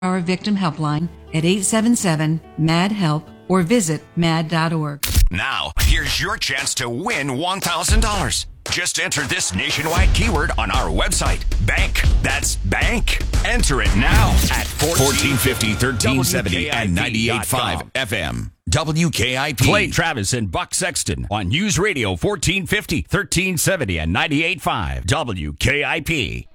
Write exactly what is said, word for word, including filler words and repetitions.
Our victim helpline at eight seven seven, M A D, HELP or visit mad dot org. Now, here's your chance to win one thousand dollars. Just enter this nationwide keyword on our website. Bank. That's bank. Enter it now at fourteen fifty, thirteen seventy and ninety-eight point five F M. W K I P. Play Travis and Buck Sexton on News Radio fourteen fifty, thirteen seventy and ninety-eight point five W K I P.